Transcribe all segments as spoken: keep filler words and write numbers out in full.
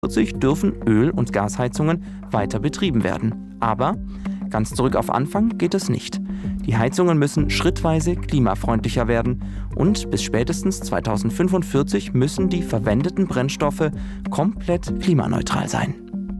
dürfen Öl- und Gasheizungen weiter betrieben werden. Aber ganz zurück auf Anfang geht es nicht. Die Heizungen müssen schrittweise klimafreundlicher werden und bis spätestens zweitausendfünfundvierzig müssen die verwendeten Brennstoffe komplett klimaneutral sein.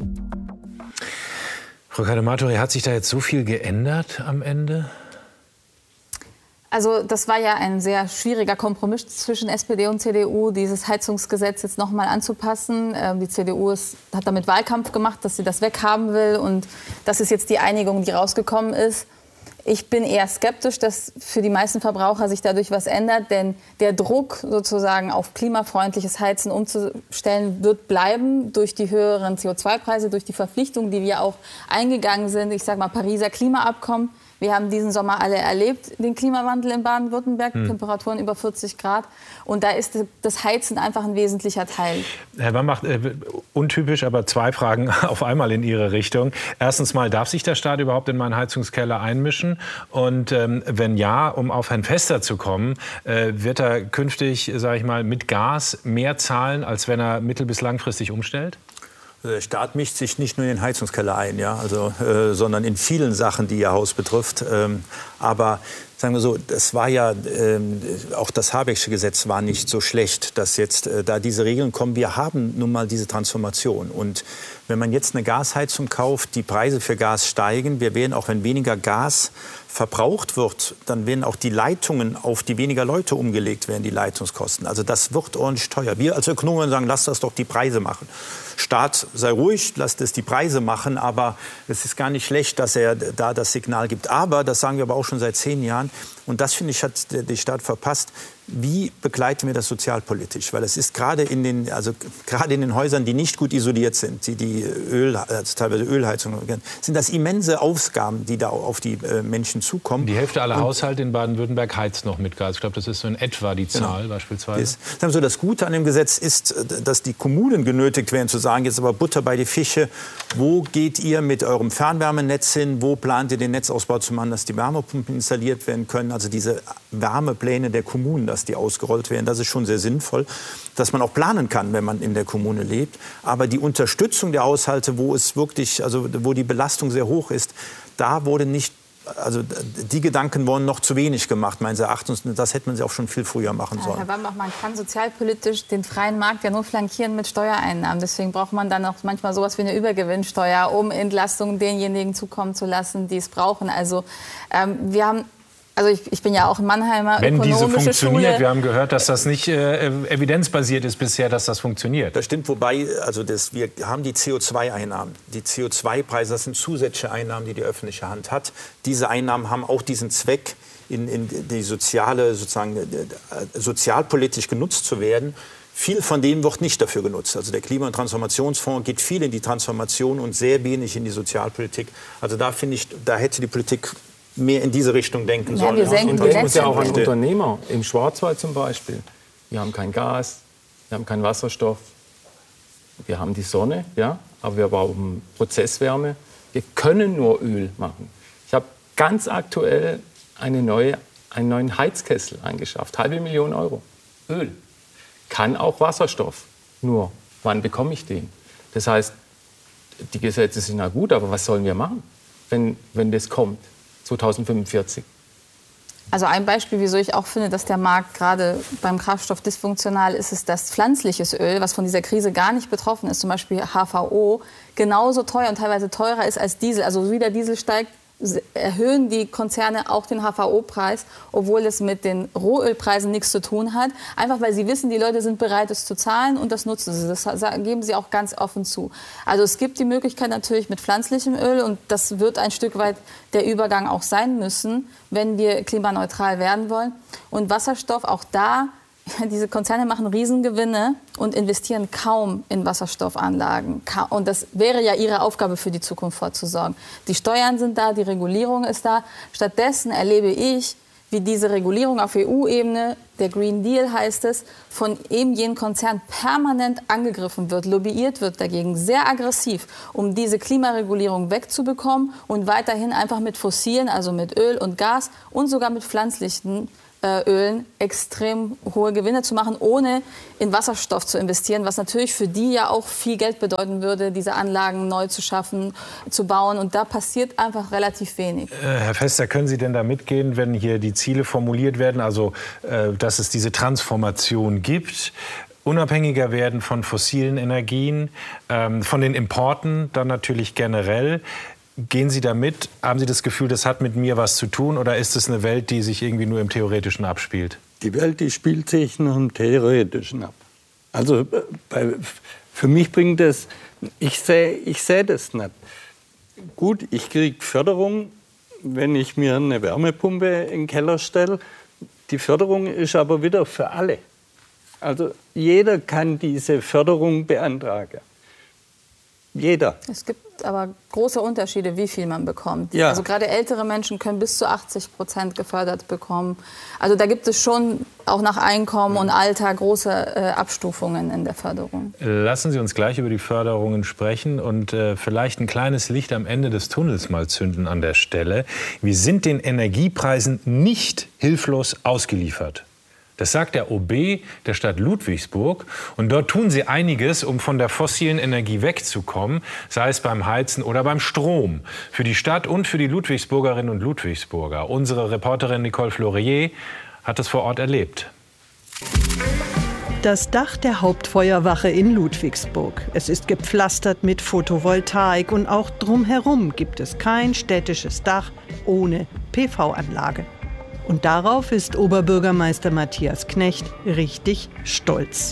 Frau Cadematori, hat sich da jetzt so viel geändert am Ende? Also das war ja ein sehr schwieriger Kompromiss zwischen S P D und C D U, dieses Heizungsgesetz jetzt noch mal anzupassen. Die C D U ist, hat damit Wahlkampf gemacht, dass sie das weghaben will, und das ist jetzt die Einigung, die rausgekommen ist. Ich bin eher skeptisch, dass für die meisten Verbraucher sich dadurch was ändert, denn der Druck sozusagen auf klimafreundliches Heizen umzustellen wird bleiben durch die höheren C O zwei Preise, durch die Verpflichtungen, die wir auch eingegangen sind. Ich sage mal Pariser Klimaabkommen. Wir haben diesen Sommer alle erlebt, den Klimawandel in Baden-Württemberg, hm. Temperaturen über vierzig Grad. Und da ist das Heizen einfach ein wesentlicher Teil. Herr Wambach, äh, untypisch, aber zwei Fragen auf einmal in Ihre Richtung. Erstens mal, darf sich der Staat überhaupt in meinen Heizungskeller einmischen? Und ähm, wenn ja, um auf Herrn Fester zu kommen, äh, wird er künftig, sage ich mal, mit Gas mehr zahlen, als wenn er mittel- bis langfristig umstellt? Der Staat mischt sich nicht nur in den Heizungskeller ein, ja, also, äh, sondern in vielen Sachen, die Ihr Haus betrifft. Ähm, aber sagen wir so, das war ja, ähm, auch das Habecksche Gesetz war nicht so schlecht, dass jetzt äh, da diese Regeln kommen. Wir haben nun mal diese Transformation. Und wenn man jetzt eine Gasheizung kauft, die Preise für Gas steigen. Wir werden, auch wenn weniger Gas verbraucht wird, dann werden auch die Leitungen auf die weniger Leute umgelegt werden, die Leitungskosten. Also das wird ordentlich teuer. Wir als Ökonomen sagen, lasst das doch die Preise machen. Staat, sei ruhig, lasst es die Preise machen, aber es ist gar nicht schlecht, dass er da das Signal gibt. Aber, das sagen wir aber auch schon seit zehn Jahren, und das, finde ich, hat der, der Staat verpasst, wie begleiten wir das sozialpolitisch? Weil es ist gerade in den, also gerade in den Häusern, die nicht gut isoliert sind, die, die Öl, also teilweise Ölheizungen, sind das immense Ausgaben, die da auf die äh, Menschen zukommen. Die Hälfte aller und Haushalte in Baden-Württemberg heizt noch mit Gas. Ich glaube, das ist so in etwa die Zahl, genau, beispielsweise. Das, so, das Gute an dem Gesetz ist, dass die Kommunen genötigt werden zu sagen, jetzt aber Butter bei die Fische, wo geht ihr mit eurem Fernwärmenetz hin, wo plant ihr den Netzausbau zu machen, dass die Wärmepumpen installiert werden können, also diese Wärmepläne der Kommunen, dass die ausgerollt werden, das ist schon sehr sinnvoll, dass man auch planen kann, wenn man in der Kommune lebt. Aber die Unterstützung der Haushalte, wo es wirklich, also wo die Belastung sehr hoch ist, da wurde nicht, also die Gedanken wurden noch zu wenig gemacht, meines Erachtens. Das hätte man sie auch schon viel früher machen sollen. Ja, Herr Wambach, man kann sozialpolitisch den freien Markt ja nur flankieren mit Steuereinnahmen. Deswegen braucht man dann auch manchmal sowas wie eine Übergewinnsteuer, um Entlastungen denjenigen zukommen zu lassen, die es brauchen. Also ähm, wir haben Also ich, ich bin ja auch Mannheimer Wenn ökonomische diese funktioniert, Schule. wir haben gehört, dass das nicht äh, evidenzbasiert ist bisher, dass das funktioniert. Das stimmt, wobei, also das, wir haben die C O zwei Einnahmen. Die C O zwei Preise, das sind zusätzliche Einnahmen, die die öffentliche Hand hat. Diese Einnahmen haben auch diesen Zweck, in, in die soziale, sozusagen sozialpolitisch genutzt zu werden. Viel von dem wird nicht dafür genutzt. Also der Klima- und Transformationsfonds geht viel in die Transformation und sehr wenig in die Sozialpolitik. Also da finde ich, da hätte die Politik mehr in diese Richtung denken ja, sollen. Wir senken und die das muss ja auch ein Netze. Unternehmer im Schwarzwald zum Beispiel. Wir haben kein Gas, wir haben keinen Wasserstoff, wir haben die Sonne, ja, aber wir brauchen Prozesswärme. Wir können nur Öl machen. Ich habe ganz aktuell eine neue, einen neuen Heizkessel angeschafft, halbe Million Euro. Öl. Kann auch Wasserstoff. Nur, wann bekomme ich den? Das heißt, die Gesetze sind ja gut, aber was sollen wir machen, wenn, wenn das kommt? zweitausendfünfundvierzig. Also ein Beispiel, wieso ich auch finde, dass der Markt gerade beim Kraftstoff dysfunktional ist, ist, dass pflanzliches Öl, was von dieser Krise gar nicht betroffen ist, zum Beispiel H V O, genauso teuer und teilweise teurer ist als Diesel. Also wie der Diesel steigt, erhöhen die Konzerne auch den H V O-Preis, obwohl es mit den Rohölpreisen nichts zu tun hat. Einfach weil sie wissen, die Leute sind bereit, es zu zahlen, und das nutzen sie. Das geben sie auch ganz offen zu. Also es gibt die Möglichkeit natürlich mit pflanzlichem Öl, und das wird ein Stück weit der Übergang auch sein müssen, wenn wir klimaneutral werden wollen. Und Wasserstoff, auch da, diese Konzerne machen Riesengewinne und investieren kaum in Wasserstoffanlagen. Und das wäre ja ihre Aufgabe, für die Zukunft vorzusorgen. Die Steuern sind da, die Regulierung ist da. Stattdessen erlebe ich, wie diese Regulierung auf E U-Ebene, der Green Deal heißt es, von eben jenen Konzernen permanent angegriffen wird, lobbyiert wird dagegen, sehr aggressiv, um diese Klimaregulierung wegzubekommen und weiterhin einfach mit fossilen, also mit Öl und Gas und sogar mit pflanzlichen Ölen extrem hohe Gewinne zu machen, ohne in Wasserstoff zu investieren, was natürlich für die ja auch viel Geld bedeuten würde, diese Anlagen neu zu schaffen, zu bauen. Und da passiert einfach relativ wenig. Äh, Herr Fester, können Sie denn da mitgehen, wenn hier die Ziele formuliert werden, also äh, dass es diese Transformation gibt, unabhängiger werden von fossilen Energien, ähm, von den Importen dann natürlich generell? Gehen Sie da mit? Haben Sie das Gefühl, das hat mit mir was zu tun? Oder ist es eine Welt, die sich irgendwie nur im Theoretischen abspielt? Die Welt, die spielt sich nur im Theoretischen ab. Also bei, für mich bringt das, ich sehe ich seh das nicht. Gut, ich kriege Förderung, wenn ich mir eine Wärmepumpe in den Keller stelle. Die Förderung ist aber wieder für alle. Also jeder kann diese Förderung beantragen. Jeder. Es gibt aber große Unterschiede, wie viel man bekommt. Ja. Also gerade ältere Menschen können bis zu achtzig Prozent gefördert bekommen. Also da gibt es schon auch nach Einkommen und Alter große äh, Abstufungen in der Förderung. Lassen Sie uns gleich über die Förderungen sprechen und äh, vielleicht ein kleines Licht am Ende des Tunnels mal zünden an der Stelle. Wir sind den Energiepreisen nicht hilflos ausgeliefert. Das sagt der O B der Stadt Ludwigsburg. Und dort tun sie einiges, um von der fossilen Energie wegzukommen, sei es beim Heizen oder beim Strom. Für die Stadt und für die Ludwigsburgerinnen und Ludwigsburger. Unsere Reporterin Nicole Florier hat das vor Ort erlebt. Das Dach der Hauptfeuerwache in Ludwigsburg. Es ist gepflastert mit Photovoltaik und auch drumherum gibt es kein städtisches Dach ohne P V-Anlage. Und darauf ist Oberbürgermeister Matthias Knecht richtig stolz.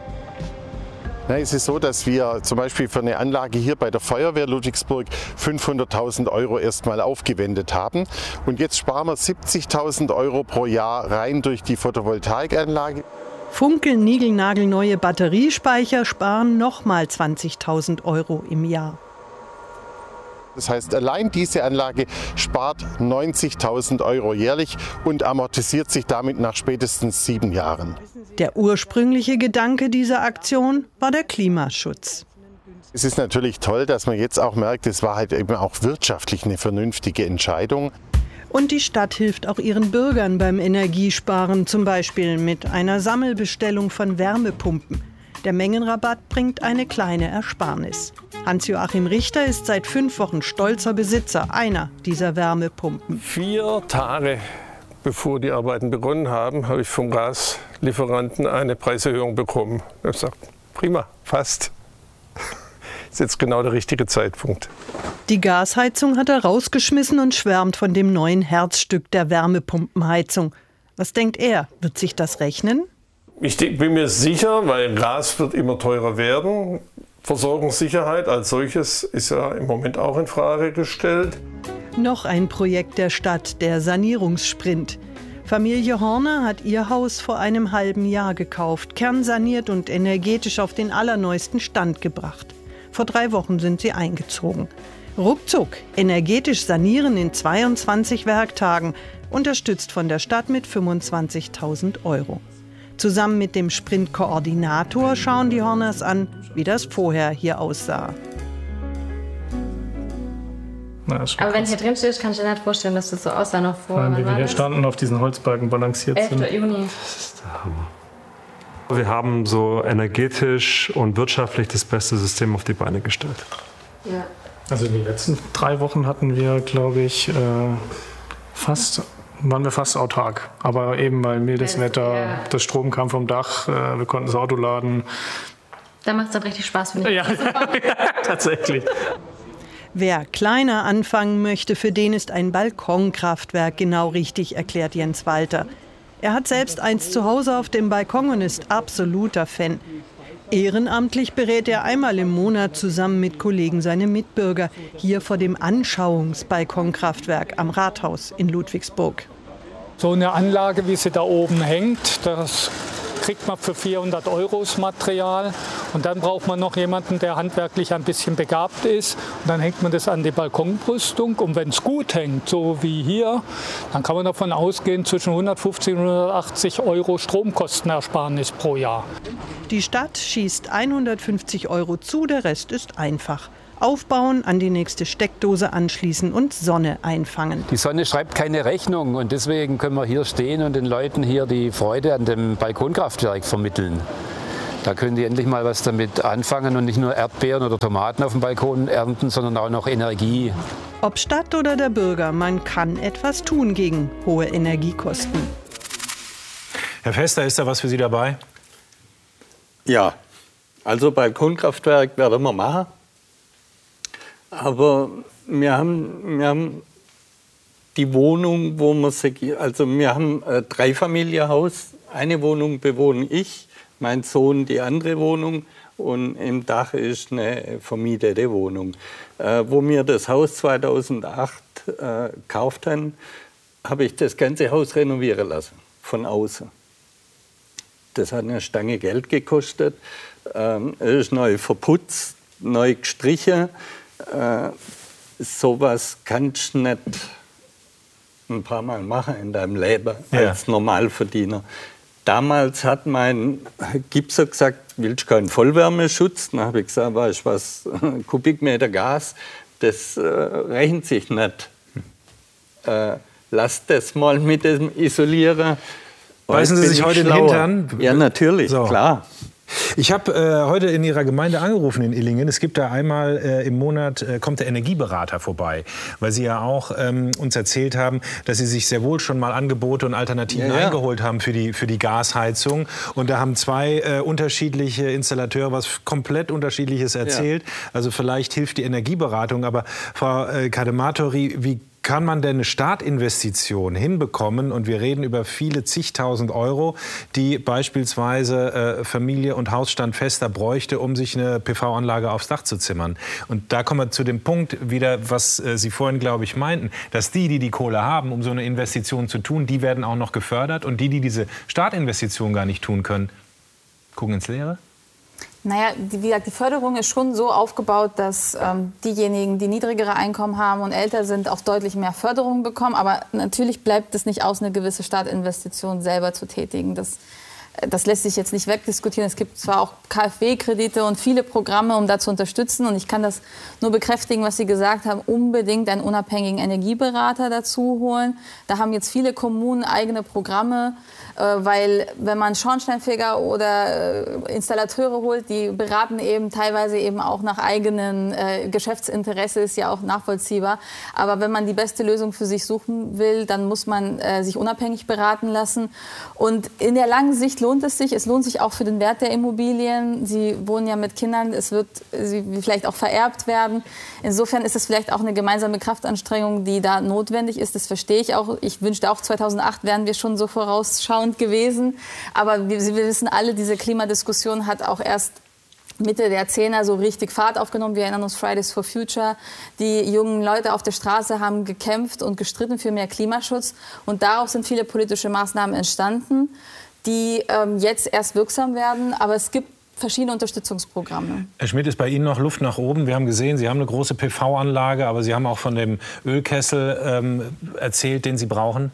Na, es ist so, dass wir zum Beispiel für eine Anlage hier bei der Feuerwehr Ludwigsburg fünfhunderttausend Euro erstmal aufgewendet haben. Und jetzt sparen wir siebzigtausend Euro pro Jahr rein durch die Photovoltaikanlage. Funkel-niegelnagelneue Batteriespeicher sparen nochmal zwanzigtausend Euro im Jahr. Das heißt, allein diese Anlage spart neunzigtausend Euro jährlich und amortisiert sich damit nach spätestens sieben Jahren. Der ursprüngliche Gedanke dieser Aktion war der Klimaschutz. Es ist natürlich toll, dass man jetzt auch merkt, es war halt eben auch wirtschaftlich eine vernünftige Entscheidung. Und die Stadt hilft auch ihren Bürgern beim Energiesparen, zum Beispiel mit einer Sammelbestellung von Wärmepumpen. Der Mengenrabatt bringt eine kleine Ersparnis. Hans-Joachim Richter ist seit fünf Wochen stolzer Besitzer einer dieser Wärmepumpen. Vier Tage bevor die Arbeiten begonnen haben, habe ich vom Gaslieferanten eine Preiserhöhung bekommen. Ich habe gesagt, prima, fast. Ist jetzt genau der richtige Zeitpunkt. Die Gasheizung hat er rausgeschmissen und schwärmt von dem neuen Herzstück der Wärmepumpenheizung. Was denkt er? Wird sich das rechnen? Ich bin mir sicher, weil Gas wird immer teurer werden. Versorgungssicherheit als solches ist ja im Moment auch in Frage gestellt. Noch ein Projekt der Stadt, der Sanierungssprint. Familie Horner hat ihr Haus vor einem halben Jahr gekauft, kernsaniert und energetisch auf den allerneuesten Stand gebracht. Vor drei Wochen sind sie eingezogen. Ruckzuck, energetisch sanieren in zweiundzwanzig Werktagen, unterstützt von der Stadt mit fünfundzwanzigtausend Euro. Zusammen mit dem Sprintkoordinator schauen die Horners an, wie das vorher hier aussah. Na, aber wenn hier drin steht, kann ich mir nicht vorstellen, dass das so aussah noch vor. Vor allem, wie wir hier standen, auf diesen Holzbalken balanciert sind. elfter Juni. Das ist der Hammer. Wir haben so energetisch und wirtschaftlich das beste System auf die Beine gestellt. Ja. Also in den letzten drei Wochen hatten wir, glaube ich, äh, fast, waren wir fast autark. Aber eben weil mildes Wetter, ja. Das Strom kam vom Dach, äh, wir konnten das Auto laden. Da macht es dann richtig Spaß, finde ich. Ja, tatsächlich. Wer kleiner anfangen möchte, für den ist ein Balkonkraftwerk genau richtig, erklärt Jens Walter. Er hat selbst eins zu Hause auf dem Balkon und ist absoluter Fan. Ehrenamtlich berät er einmal im Monat zusammen mit Kollegen seine Mitbürger hier vor dem Anschauungsbalkonkraftwerk am Rathaus in Ludwigsburg. So eine Anlage, wie sie da oben hängt, das kriegt man für vierhundert Euro das Material. Und dann braucht man noch jemanden, der handwerklich ein bisschen begabt ist. Und dann hängt man das an die Balkonbrüstung. Und wenn es gut hängt, so wie hier, dann kann man davon ausgehen, zwischen hundertfünfzig und hundertachtzig Euro Stromkostenersparnis pro Jahr. Die Stadt schießt hundertfünfzig Euro zu, der Rest ist einfach. Aufbauen, an die nächste Steckdose anschließen und Sonne einfangen. Die Sonne schreibt keine Rechnung und deswegen können wir hier stehen und den Leuten hier die Freude an dem Balkonkraftwerk vermitteln. Da können die endlich mal was damit anfangen und nicht nur Erdbeeren oder Tomaten auf dem Balkon ernten, sondern auch noch Energie. Ob Stadt oder der Bürger, man kann etwas tun gegen hohe Energiekosten. Herr Fester, ist da was für Sie dabei? Ja, also Balkonkraftwerk werden wir machen. Aber wir haben, wir haben die Wohnung, wo man sich, also wir haben ein Dreifamilienhaus. Eine Wohnung bewohne ich, mein Sohn die andere Wohnung und im Dach ist eine vermietete Wohnung. Äh, wo wir das Haus zweitausendacht äh, gekauft haben, habe ich das ganze Haus renovieren lassen, von außen. Das hat eine Stange Geld gekostet. Ähm, es ist neu verputzt, neu gestrichen. Äh, sowas kannst du nicht ein paar Mal machen in deinem Leben ja. als Normalverdiener. Damals hat mein Gipser gesagt, willst du keinen Vollwärmeschutz? Dann habe ich gesagt, weißt du was, Kubikmeter Gas, das äh, rechnet sich nicht. Äh, lass das mal mit dem Isolieren. Beißen Sie sich heute in den Hintern? Ja, natürlich, so. Klar. Ich habe äh, heute in Ihrer Gemeinde angerufen in Illingen. Es gibt da einmal äh, im Monat, äh, kommt der Energieberater vorbei, weil Sie ja auch ähm, uns erzählt haben, dass Sie sich sehr wohl schon mal Angebote und Alternativen ja, ja. eingeholt haben für die, für die Gasheizung. Und da haben zwei äh, unterschiedliche Installateure was komplett Unterschiedliches erzählt. Ja. Also vielleicht hilft die Energieberatung. Aber Frau äh, Kadematori, wie kann man denn eine Startinvestition hinbekommen? Und wir reden über viele zigtausend Euro, die beispielsweise äh, Familie und Hausstand Fester bräuchte, um sich eine P V-Anlage aufs Dach zu zimmern. Und da kommen wir zu dem Punkt wieder, was äh, Sie vorhin, glaube ich, meinten, dass die, die die Kohle haben, um so eine Investition zu tun, die werden auch noch gefördert. Und die, die diese Startinvestition gar nicht tun können, gucken ins Leere? Naja, die, wie gesagt, die Förderung ist schon so aufgebaut, dass ähm, diejenigen, die niedrigere Einkommen haben und älter sind, auch deutlich mehr Förderung bekommen. Aber natürlich bleibt es nicht aus, eine gewisse Startinvestition selber zu tätigen. Das, das lässt sich jetzt nicht wegdiskutieren. Es gibt zwar auch K f W-Kredite und viele Programme, um da zu unterstützen. Und ich kann das nur bekräftigen, was Sie gesagt haben, unbedingt einen unabhängigen Energieberater dazu holen. Da haben jetzt viele Kommunen eigene Programme. Weil wenn man Schornsteinfeger oder Installateure holt, die beraten eben teilweise eben auch nach eigenen äh, Geschäftsinteresse, ist ja auch nachvollziehbar. Aber wenn man die beste Lösung für sich suchen will, dann muss man äh, sich unabhängig beraten lassen. Und in der langen Sicht lohnt es sich. Es lohnt sich auch für den Wert der Immobilien. Sie wohnen ja mit Kindern, es wird sie vielleicht auch vererbt werden. Insofern ist es vielleicht auch eine gemeinsame Kraftanstrengung, die da notwendig ist. Das verstehe ich auch. Ich wünschte auch, zweitausendacht wären wir schon so vorausschauend gewesen. Aber wir, wir wissen alle, diese Klimadiskussion hat auch erst Mitte der Zehner so richtig Fahrt aufgenommen. Wir erinnern uns Fridays for Future. Die jungen Leute auf der Straße haben gekämpft und gestritten für mehr Klimaschutz. Und darauf sind viele politische Maßnahmen entstanden, die ähm, jetzt erst wirksam werden. Aber es gibt verschiedene Unterstützungsprogramme. Herr Schmidt, ist bei Ihnen noch Luft nach oben? Wir haben gesehen, Sie haben eine große P V-Anlage, aber Sie haben auch von dem Ölkessel ähm, erzählt, den Sie brauchen.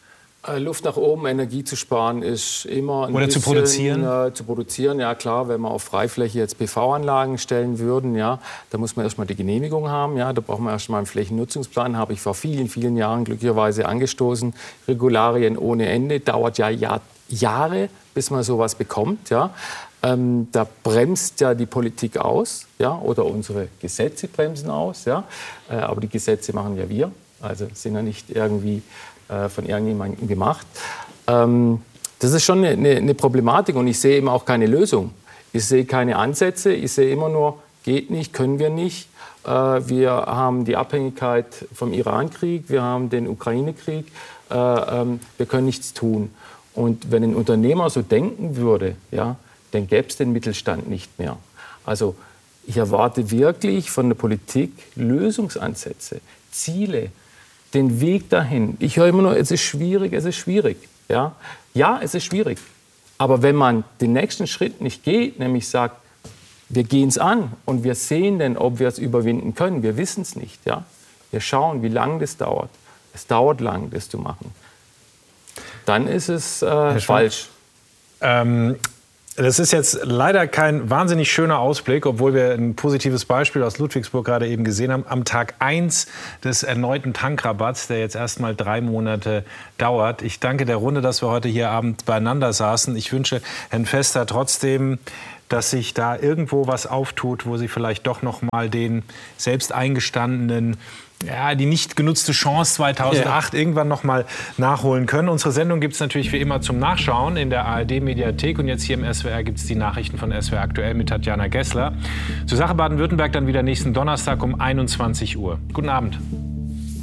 Luft nach oben, Energie zu sparen, ist immer ein Oder bisschen, zu produzieren? Äh, zu produzieren, ja klar. Wenn wir auf Freifläche jetzt P V-Anlagen stellen würden, ja, da muss man erstmal die Genehmigung haben. Ja, da braucht man erstmal einen Flächennutzungsplan. Habe ich vor vielen, vielen Jahren glücklicherweise angestoßen. Regularien ohne Ende, dauert ja Jahr, Jahre, bis man sowas bekommt. Ja. Ähm, da bremst ja die Politik aus, ja, oder unsere Gesetze bremsen aus. Ja. Äh, aber die Gesetze machen ja wir, also sind ja nicht irgendwie von irgendjemandem gemacht. Ähm, das ist schon eine, eine Problematik und ich sehe eben auch keine Lösung. Ich sehe keine Ansätze, ich sehe immer nur, geht nicht, können wir nicht. Äh, wir haben die Abhängigkeit vom Irankrieg, wir haben den Ukraine-Krieg, äh, ähm, wir können nichts tun. Und wenn ein Unternehmer so denken würde, ja, dann gäbe es den Mittelstand nicht mehr. Also ich erwarte wirklich von der Politik Lösungsansätze, Ziele, den Weg dahin. Ich höre immer nur, es ist schwierig, es ist schwierig. Ja, ja, es ist schwierig. Aber wenn man den nächsten Schritt nicht geht, nämlich sagt, wir gehen es an und wir sehen dann, ob wir es überwinden können. Wir wissen es nicht. Ja? Wir schauen, wie lange das dauert. Es dauert lang, das zu machen. Dann ist es äh, falsch. Ähm, das ist jetzt leider kein wahnsinnig schöner Ausblick, obwohl wir ein positives Beispiel aus Ludwigsburg gerade eben gesehen haben. Am Tag eins des erneuten Tankrabatts, der jetzt erst mal drei Monate dauert. Ich danke der Runde, dass wir heute hier Abend beieinander saßen. Ich wünsche Herrn Vester trotzdem, dass sich da irgendwo was auftut, wo Sie vielleicht doch noch mal den selbst eingestandenen, ja, die nicht genutzte Chance zweitausendacht ja. irgendwann noch mal nachholen können. Unsere Sendung gibt es natürlich wie immer zum Nachschauen in der A R D-Mediathek. Und jetzt hier im S W R gibt es die Nachrichten von S W R aktuell mit Tatjana Gessler. Zur Sache Baden-Württemberg dann wieder nächsten Donnerstag um einundzwanzig Uhr. Guten Abend.